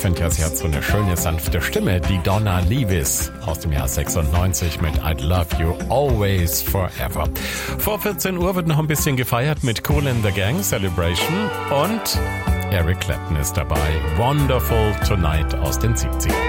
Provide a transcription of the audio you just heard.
finde ja, sie hat so eine schöne, sanfte Stimme, die Donna Leavis aus dem Jahr 96 mit I'd Love You Always Forever. Vor 14 Uhr wird noch ein bisschen gefeiert mit Kool and the Gang Celebration und Eric Clapton ist dabei. Wonderful Tonight aus den 70ern.